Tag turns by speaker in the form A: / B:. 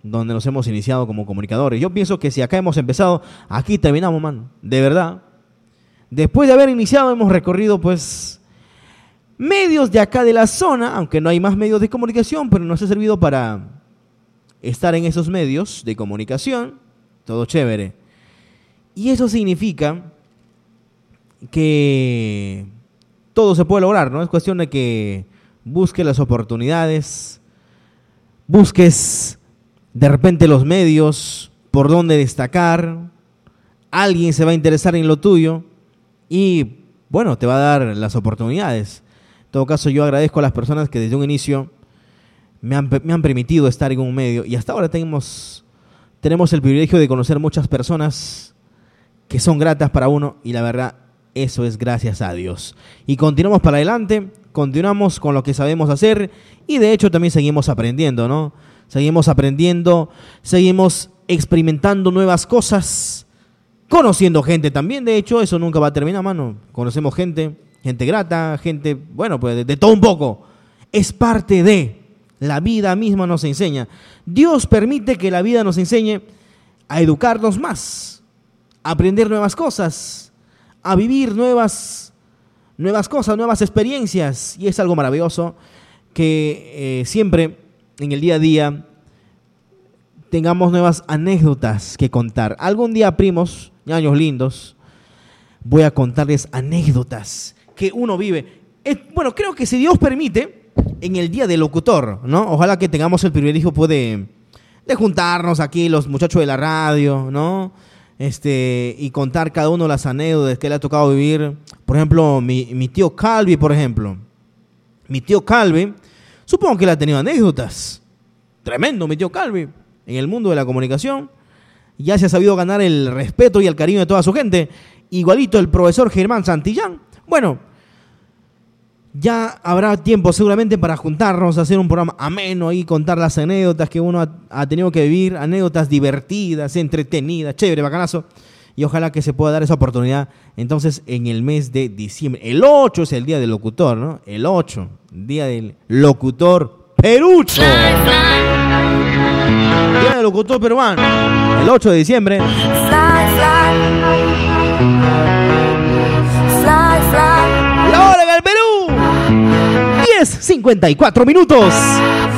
A: donde nos hemos iniciado como comunicadores. Yo pienso que si acá hemos empezado, aquí terminamos, man. De verdad. Después de haber iniciado, hemos recorrido, pues, medios de acá de la zona, aunque no hay más medios de comunicación, pero nos ha servido para estar en esos medios de comunicación. Todo chévere. Y eso significa que todo se puede lograr, ¿no? Es cuestión de que busques las oportunidades, busques de repente los medios por donde destacar, alguien se va a interesar en lo tuyo y, bueno, te va a dar las oportunidades. En todo caso, yo agradezco a las personas que desde un inicio me han permitido estar en un medio y hasta ahora tenemos el privilegio de conocer muchas personas que son gratas para uno y la verdad, eso es gracias a Dios. Y continuamos para adelante, continuamos con lo que sabemos hacer y de hecho también seguimos aprendiendo, ¿no? Seguimos aprendiendo, seguimos experimentando nuevas cosas, conociendo gente también, de hecho, eso nunca va a terminar, mano. Conocemos gente grata, gente, bueno, pues de todo un poco. Es parte de la vida misma nos enseña. Dios permite que la vida nos enseñe a educarnos más, a aprender nuevas cosas, a vivir nuevas cosas, nuevas experiencias. Y es algo maravilloso que siempre en el día a día tengamos nuevas anécdotas que contar. Algún día, primos, ñaños lindos, voy a contarles anécdotas que uno vive. Bueno, creo que si Dios permite, en el día del locutor, ¿no? Ojalá que tengamos el privilegio de juntarnos aquí los muchachos de la radio, ¿no? Y contar cada uno las anécdotas que le ha tocado vivir. Por ejemplo, mi tío Calvi, por ejemplo. Mi tío Calvi, supongo que él ha tenido anécdotas. Tremendo, mi tío Calvi. En el mundo de la comunicación ya se ha sabido ganar el respeto y el cariño de toda su gente. Igualito el profesor Germán Santillán. Bueno, ya habrá tiempo seguramente para juntarnos, hacer un programa ameno y contar las anécdotas que uno ha tenido que vivir, anécdotas divertidas, entretenidas, chévere, bacanazo. Y ojalá que se pueda dar esa oportunidad entonces en el mes de diciembre. El 8 es el día del locutor, ¿no? El 8, día del locutor perucho. Día del locutor peruano. El 8 de diciembre. La hora en el Perú. 10:54 minutos.